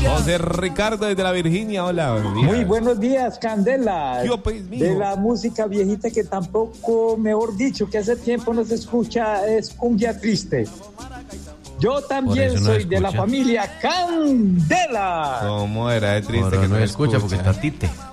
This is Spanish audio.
José Ricardo desde la Virginia, hola. Muy buenos días, Candela. Yo, pues, mijo. De la música viejita que tampoco, mejor dicho, que hace tiempo no se escucha, es cumbia triste. Yo también no soy de la escucha. familia Candela. ¿Cómo era de triste Ahora que no escucha porque está tite.